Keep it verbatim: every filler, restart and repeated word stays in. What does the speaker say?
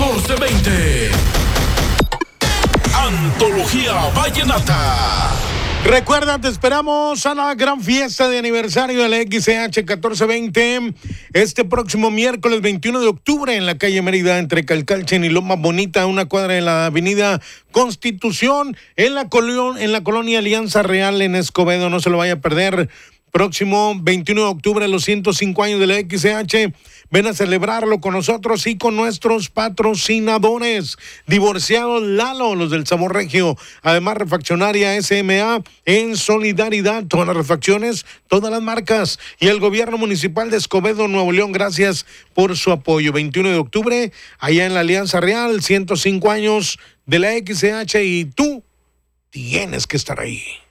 catorce veinte. Antología Vallenata. Recuerda, te esperamos a la gran fiesta de aniversario de la X C H catorce veinte este próximo miércoles veintiuno de octubre en la calle Mérida entre Calcalchen y Loma Bonita, una cuadra de la avenida Constitución en la, colonia, en la colonia Alianza Real en Escobedo. No se lo vaya a perder. Próximo veintiuno de octubre, los ciento cinco años de la X C H. Ven a celebrarlo con nosotros y con nuestros patrocinadores. Divorciados Lalo, los del Sabor Regio. Además, Refaccionaria S M A en solidaridad. Todas las refacciones, todas las marcas. Y el Gobierno Municipal de Escobedo, Nuevo León, gracias por su apoyo. veintiuno de octubre, allá en la Alianza Real, ciento cinco años de la X C H y tú tienes que estar ahí.